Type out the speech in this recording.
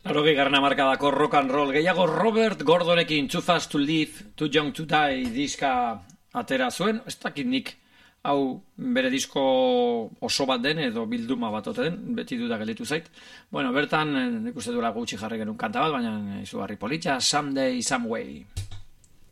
Garren hamarkadako rock and roll gehiago Robert Gordonekin Too Fast to Live, Too Young to Die diska atera zuen. Ez dakit nik hau bere disko oso bat den edo bilduma bat ote den, beti duda gelditu zait. Bueno, bertan nik uste duela gutxi jarri genuen kanta bat, baina izugarri politxa, Someday, Some Way.